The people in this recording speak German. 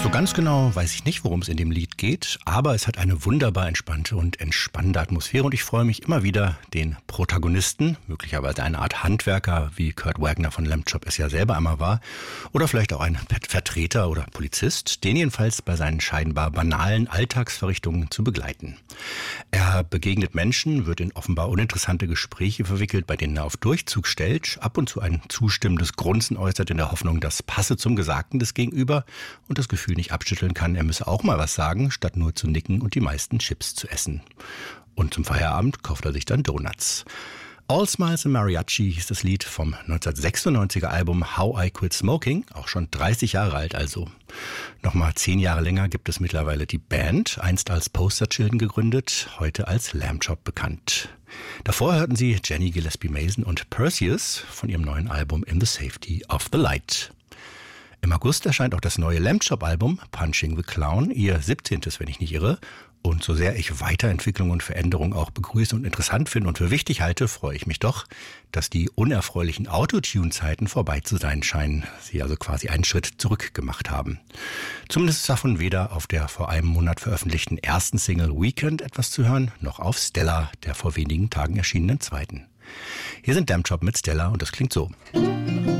So ganz genau weiß ich nicht, worum es in dem Lied geht, aber es hat eine wunderbar entspannte und entspannende Atmosphäre und ich freue mich immer wieder, den Protagonisten, möglicherweise eine Art Handwerker, wie Kurt Wagner von Lamb Chop es ja selber einmal war, oder vielleicht auch ein Vertreter oder Polizist, den jedenfalls bei seinen scheinbar banalen Alltagsverrichtungen zu begleiten. Er begegnet Menschen, wird in offenbar uninteressante Gespräche verwickelt, bei denen er auf Durchzug stellt, ab und zu ein zustimmendes Grunzen äußert in der Hoffnung, das passe zum Gesagten des Gegenüber und das Gefühl nicht abschütteln kann, er müsse auch mal was sagen, statt nur zu nicken und die meisten Chips zu essen. Und zum Feierabend kauft er sich dann Donuts. All Smiles and Mariachi hieß das Lied vom 1996er Album How I Quit Smoking, auch schon 30 Jahre alt also. Nochmal 10 Jahre länger gibt es mittlerweile die Band, einst als Poster Children gegründet, heute als Lamb Chop bekannt. Davor hörten Sie Jenny Gillespie Mason und Perseus von ihrem neuen Album In the Safety of the Light. Im August erscheint auch das neue Lamb Chop Album Punching the Clown, ihr 17., wenn ich nicht irre. Und so sehr ich Weiterentwicklung und Veränderung auch begrüße und interessant finde und für wichtig halte, freue ich mich doch, dass die unerfreulichen Autotune-Zeiten vorbei zu sein scheinen. Sie also quasi einen Schritt zurück gemacht haben. Zumindest ist davon weder auf der vor einem Monat veröffentlichten ersten Single Weekend etwas zu hören, noch auf Stella, der vor wenigen Tagen erschienenen zweiten. Hier sind Lamb Chop mit Stella und das klingt so.